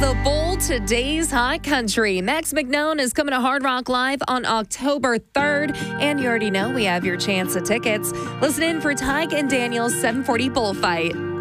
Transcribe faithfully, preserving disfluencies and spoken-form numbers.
The Bull, today's hot country. Max McKnone is coming to Hard Rock Live on October third. And you already know we have your chance at tickets. Listen in for Tyke and Daniel's seven forty Bullfight.